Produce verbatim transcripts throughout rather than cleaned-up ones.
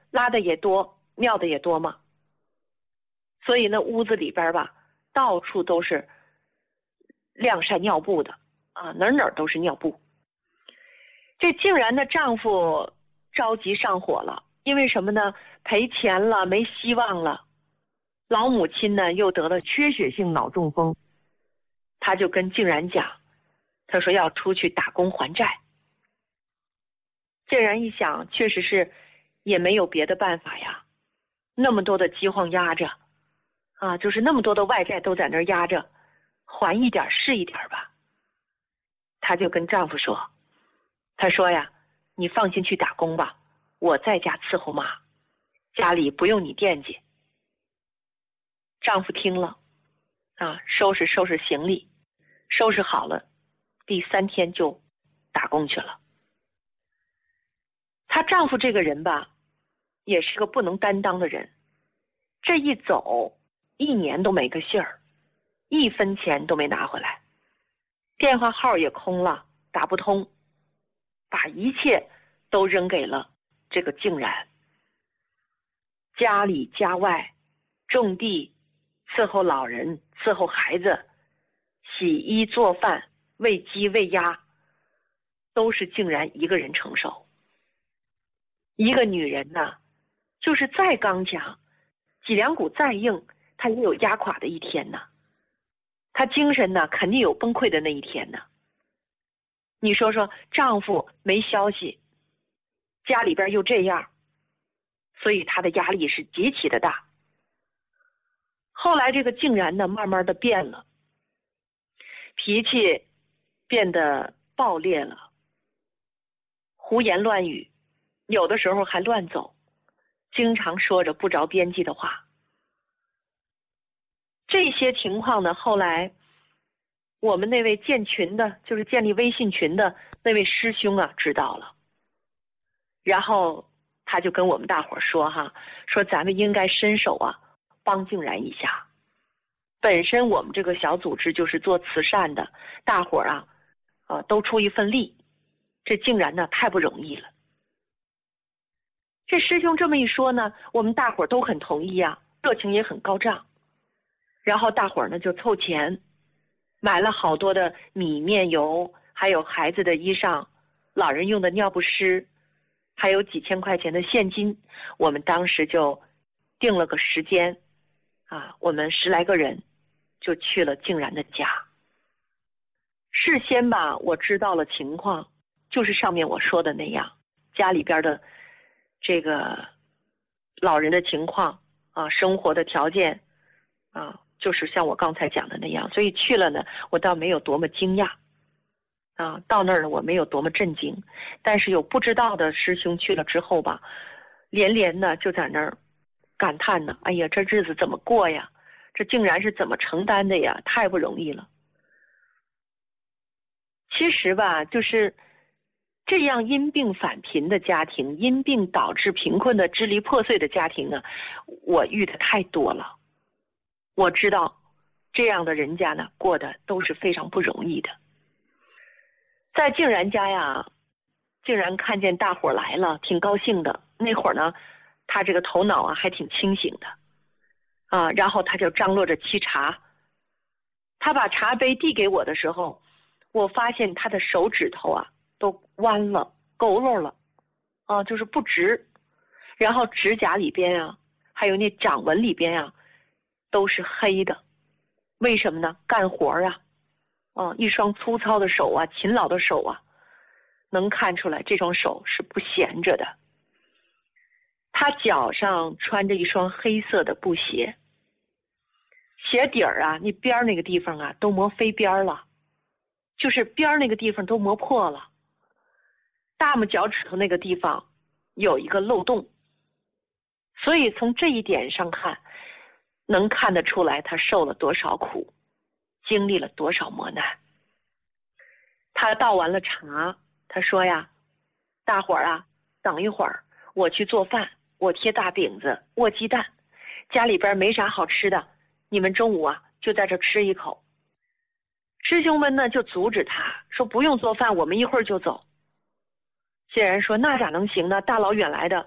拉的也多，尿的也多嘛。所以那屋子里边吧，到处都是晾晒尿布的啊，哪哪都是尿布。这竟然的丈夫着急上火了，因为什么呢？赔钱了，没希望了。老母亲呢又得了缺血性脑中风，他就跟竟然讲，他说要出去打工还债。竟然一想，确实是也没有别的办法呀，那么多的饥荒压着啊，就是那么多的外债都在那儿压着，还一点是一点吧。她就跟丈夫说，她说呀，你放心去打工吧，我在家伺候妈，家里不用你惦记。丈夫听了啊，收拾收拾行李，收拾好了，第三天就打工去了。她丈夫这个人吧，也是个不能担当的人，这一走一年都没个信儿，一分钱都没拿回来，电话号也空了，打不通，把一切都扔给了这个竟然。家里家外，种地，伺候老人，伺候孩子，洗衣做饭，喂鸡喂鸭，都是竟然一个人承受。一个女人呐，就是再刚强，脊梁骨再硬，她也有压垮的一天呐。她精神呢，肯定有崩溃的那一天呢。你说说，丈夫没消息，家里边又这样，所以她的压力是极其的大。后来这个竟然呢，慢慢的变了，脾气变得暴烈了，胡言乱语，有的时候还乱走，经常说着不着边际的话。这些情况呢，后来我们那位建群的，就是建立微信群的那位师兄啊知道了，然后他就跟我们大伙说哈，说咱们应该伸手啊帮竟然一下。本身我们这个小组织就是做慈善的，大伙啊呃都出一份力，这竟然呢太不容易了。这师兄这么一说呢，我们大伙都很同意啊，热情也很高涨。然后大伙呢就凑钱，买了好多的米面油，还有孩子的衣裳，老人用的尿不湿，还有几千块钱的现金。我们当时就定了个时间啊，我们十来个人就去了竟然的家。事先吧，我知道了情况，就是上面我说的那样，家里边的这个老人的情况啊，生活的条件啊，就是像我刚才讲的那样，所以去了呢，我倒没有多么惊讶啊，到那儿呢我没有多么震惊，但是有不知道的师兄去了之后吧，连连的就在那儿感叹呢，哎呀，这日子怎么过呀？这竟然是怎么承担的呀？太不容易了。其实吧，就是这样因病返贫的家庭，因病导致贫困的支离破碎的家庭呢，我遇的太多了。我知道这样的人家呢，过得都是非常不容易的。在竟然家呀，竟然看见大伙来了，挺高兴的。那会儿呢，他这个头脑啊还挺清醒的啊，然后他就张罗着沏茶。他把茶杯递给我的时候，我发现他的手指头啊都弯了，佝偻了啊，就是不直。然后指甲里边啊，还有那掌纹里边啊，都是黑的。为什么呢？干活啊，啊，一双粗糙的手啊，勤劳的手啊，能看出来这双手是不闲着的。他脚上穿着一双黑色的布鞋，鞋底儿啊，那边儿那个地方啊，都磨飞边了，就是边儿那个地方都磨破了。大拇脚趾头那个地方有一个漏洞，所以从这一点上看，能看得出来他受了多少苦，经历了多少磨难。他倒完了茶，他说呀，大伙儿啊，等一会儿我去做饭，我贴大饼子，握鸡蛋，家里边没啥好吃的，你们中午啊就在这吃一口。师兄们呢就阻止他，说不用做饭，我们一会儿就走。竟然说那咋能行呢，大老远来的，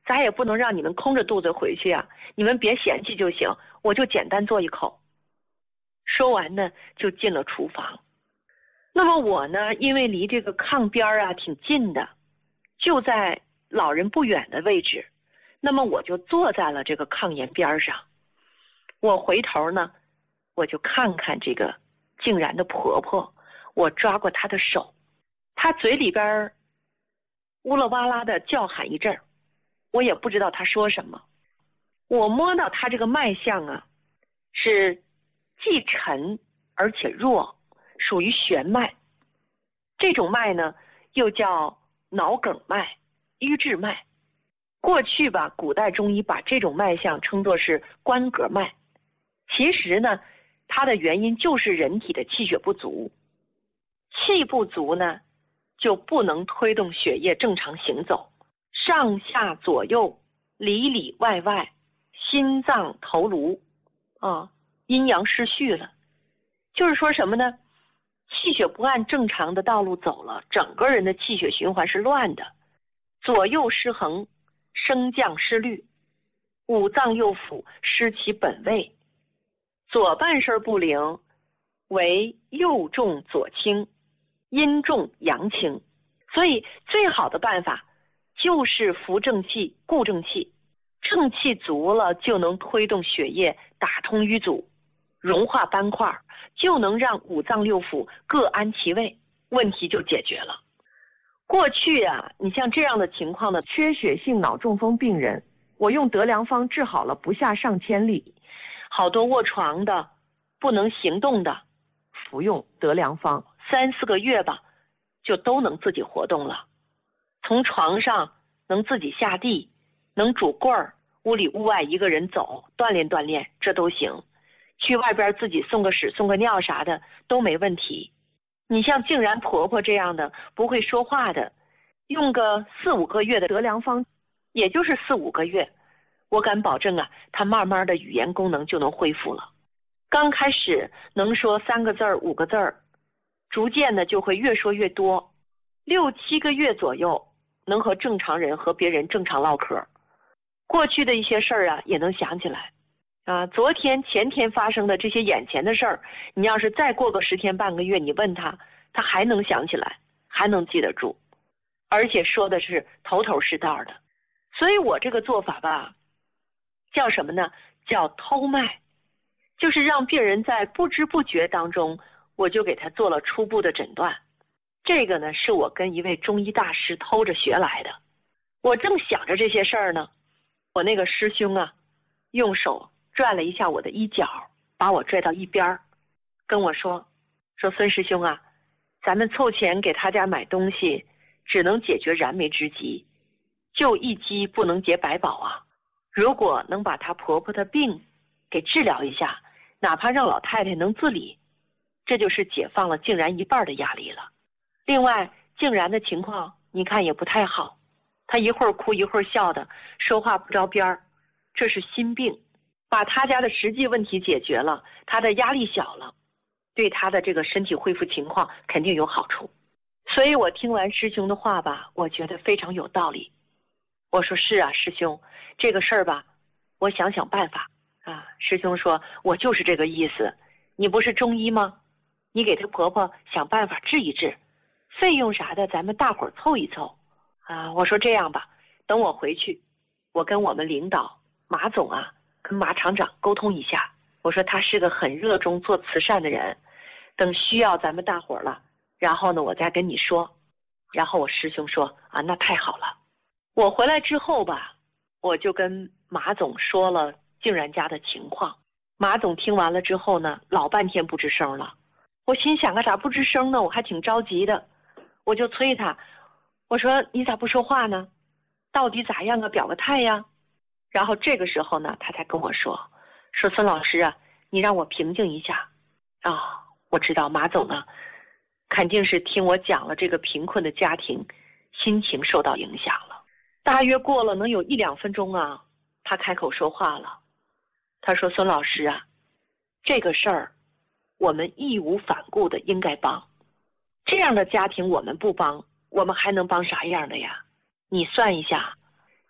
咱也不能让你们空着肚子回去啊，你们别嫌弃就行，我就简单做一口。说完呢，就进了厨房。那么我呢，因为离这个炕边啊挺近的，就在老人不远的位置，那么我就坐在了这个炕沿边上。我回头呢，我就看看这个静然的婆婆，我抓过她的手，她嘴里边乌啦哇啦的叫喊一阵儿，我也不知道她说什么。我摸到她这个脉象啊，是既沉而且弱，属于弦脉。这种脉呢，又叫脑梗脉、瘀滞脉。过去吧，古代中医把这种脉象称作是关格脉。其实呢，它的原因就是人体的气血不足。气不足呢，就不能推动血液正常行走，上下左右、里里外外、心脏头颅啊，阴阳失序了。就是说什么呢？气血不按正常的道路走了，整个人的气血循环是乱的，左右失衡，升降失律，五脏六腑失其本位，左半身不灵，为右重左轻，阴重阳轻。所以最好的办法就是扶正气、固正气，正气足了就能推动血液，打通淤阻，融化斑块，就能让五脏六腑各安其位，问题就解决了。过去啊，你像这样的情况呢，缺血性脑中风病人，我用德良方治好了不下上千例。好多卧床的、不能行动的，服用德良方三四个月吧，就都能自己活动了。从床上能自己下地，能拄棍儿，屋里屋外一个人走，锻炼锻炼，这都行。去外边自己送个屎送个尿啥的都没问题。你像静然婆婆这样的不会说话的，用个四五个月的德良方，也就是四五个月，我敢保证啊，她慢慢的语言功能就能恢复了。刚开始能说三个字儿五个字儿，逐渐的就会越说越多，六七个月左右能和正常人和别人正常唠嗑，过去的一些事儿啊也能想起来啊，昨天前天发生的这些眼前的事儿，你要是再过个十天半个月，你问他，他还能想起来，还能记得住，而且说的是头头是道的。所以我这个做法吧，叫什么呢？叫偷脉，就是让病人在不知不觉当中，我就给他做了初步的诊断。这个呢，是我跟一位中医大师偷着学来的。我正想着这些事儿呢，我那个师兄啊，用手拽了一下我的衣角，把我拽到一边儿，跟我说说孙师兄啊，咱们凑钱给他家买东西，只能解决燃眉之急，救一鸡不能解百宝啊。如果能把她婆婆的病给治疗一下，哪怕让老太太能自理，这就是解放了静然一半的压力了。另外，静然的情况你看也不太好，她一会儿哭一会儿笑的，说话不着边儿，这是心病。把他家的实际问题解决了，他的压力小了，对他的这个身体恢复情况肯定有好处。所以我听完师兄的话吧，我觉得非常有道理。我说是啊，师兄，这个事儿吧，我想想办法啊。师兄说，我就是这个意思，你不是中医吗？你给她婆婆想办法治一治，费用啥的咱们大伙儿凑一凑啊。我说这样吧，等我回去，我跟我们领导马总啊，跟马厂长沟通一下，我说他是个很热衷做慈善的人，等需要咱们大伙儿了，然后呢我再跟你说。然后我师兄说啊，那太好了。我回来之后吧，我就跟马总说了静然家的情况。马总听完了之后呢，老半天不吱声了。我心想啊，咋不吱声呢？我还挺着急的，我就催他，我说你咋不说话呢？到底咋样啊？表个态呀。然后这个时候呢，他才跟我说，说孙老师啊，你让我平静一下啊。我知道马总呢，肯定是听我讲了这个贫困的家庭，心情受到影响了。大约过了能有一两分钟啊，他开口说话了。他说孙老师啊，这个事儿我们义无反顾的应该帮，这样的家庭我们不帮，我们还能帮啥样的呀？你算一下，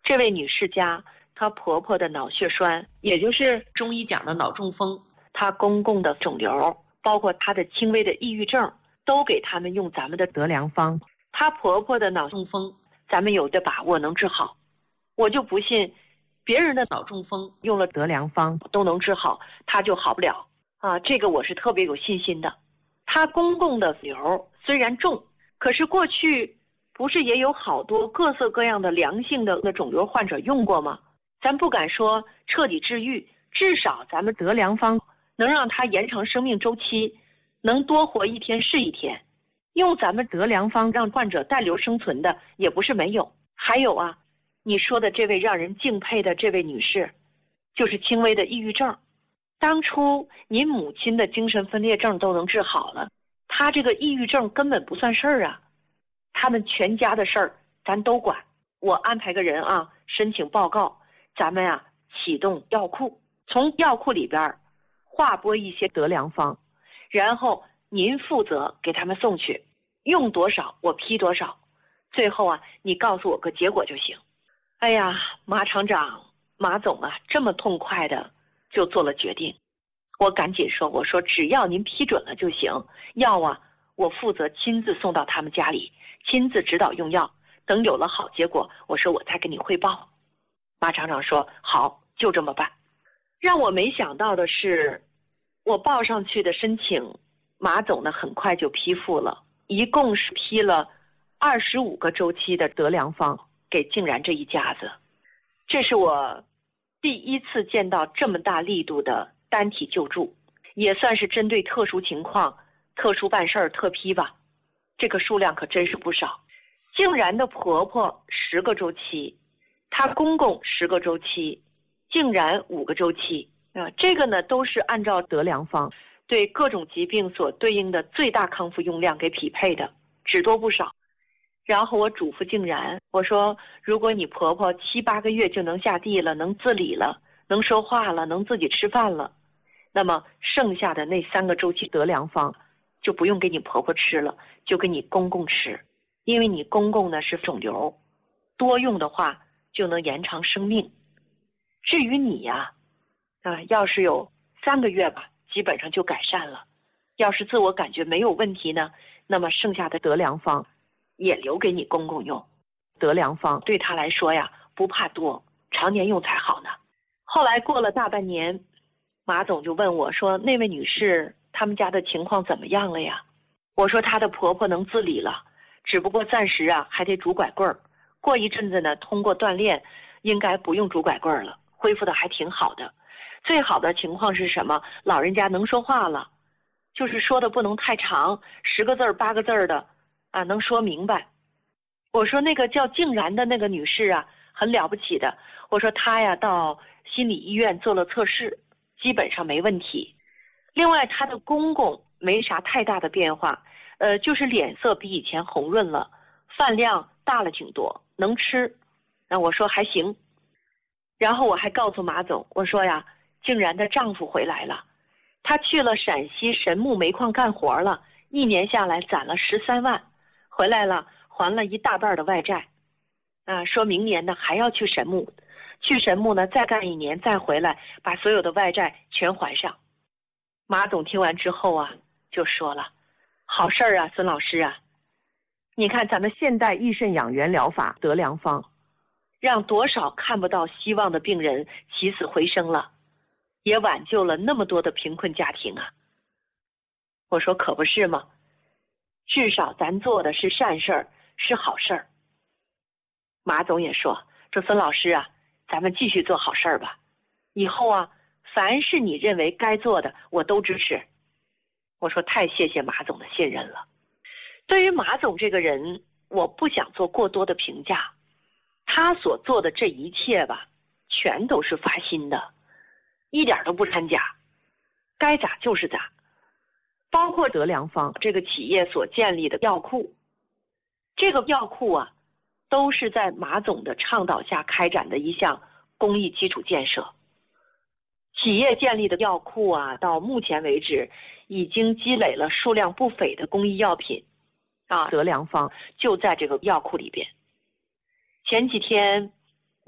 这位女士家，她婆婆的脑血栓，也就是中医讲的脑中风，她公公的肿瘤，包括她的轻微的抑郁症，都给他们用咱们的德良方。她婆婆的脑中风，咱们有的把握能治好，我就不信别人的脑中风用了德良方都能治好，她就好不了啊！这个我是特别有信心的。她公公的瘤虽然重，可是过去不是也有好多各色各样的良性的肿瘤患者用过吗？咱不敢说彻底治愈，至少咱们德良方能让他延长生命周期，能多活一天是一天。用咱们德良方让患者带瘤生存的也不是没有。还有啊，你说的这位让人敬佩的这位女士，就是轻微的抑郁症。当初您母亲的精神分裂症都能治好了，她这个抑郁症根本不算事儿啊。他们全家的事儿咱都管，我安排个人啊，申请报告，咱们啊启动药库，从药库里边划拨一些德良方，然后您负责给他们送去，用多少我批多少，最后啊你告诉我个结果就行。哎呀，马厂长马总啊这么痛快的就做了决定，我赶紧说，我说只要您批准了就行，药啊我负责亲自送到他们家里，亲自指导用药，等有了好结果，我说我再跟你汇报。马厂长说好，就这么办。让我没想到的是，我报上去的申请，马总呢很快就批复了，一共是批了二十五个周期的德良方给竟然这一家子。这是我第一次见到这么大力度的单体救助，也算是针对特殊情况特殊办事儿特批吧，这个数量可真是不少。竟然的婆婆十个周期，她公公十个周期，竟然五个周期啊！这个呢都是按照德良方对各种疾病所对应的最大康复用量给匹配的，只多不少。然后我嘱咐竟然，我说如果你婆婆七八个月就能下地了，能自理了，能说话了，能自己吃饭了，那么剩下的那三个周期德良方就不用给你婆婆吃了，就给你公公吃，因为你公公呢是肿瘤，多用的话就能延长生命。至于你呀、啊，啊，要是有三个月吧，基本上就改善了。要是自我感觉没有问题呢，那么剩下的德良方也留给你公公用。德良方对他来说呀，不怕多，常年用才好呢。后来过了大半年，马总就问我说，那位女士他们家的情况怎么样了呀？我说她的婆婆能自理了，只不过暂时啊还得拄拐棍儿，过一阵子呢通过锻炼应该不用拄拐棍儿了，恢复的还挺好的。最好的情况是什么？老人家能说话了，就是说的不能太长，十个字儿八个字儿的啊，能说明白。我说那个叫竟然的那个女士啊，很了不起的。我说她呀到心理医院做了测试，基本上没问题。另外她的公公没啥太大的变化，呃，就是脸色比以前红润了，饭量大了挺多，能吃。那我说还行。然后我还告诉马总，我说呀，竟然的丈夫回来了，他去了陕西神木煤矿干活了，一年下来攒了十三万，回来了还了一大半的外债，啊，说明年呢还要去神木，去神木呢再干一年再回来，把所有的外债全还上。马总听完之后啊，就说了，好事儿啊，孙老师啊，你看咱们现代益肾养元疗法德良方，让多少看不到希望的病人起死回生了，也挽救了那么多的贫困家庭啊。我说可不是吗？至少咱做的是善事儿，是好事儿。马总也说，说孙老师啊，咱们继续做好事儿吧，以后啊凡是你认为该做的我都支持。我说太谢谢马总的信任了。对于马总这个人，我不想做过多的评价，他所做的这一切吧，全都是发心的，一点都不掺假，该咋就是咋。包括德良方这个企业所建立的药库，这个药库啊，都是在马总的倡导下开展的一项公益基础建设。企业建立的药库啊，到目前为止已经积累了数量不菲的公益药品啊，德良方就在这个药库里边。前几天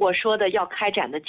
我说的要开展的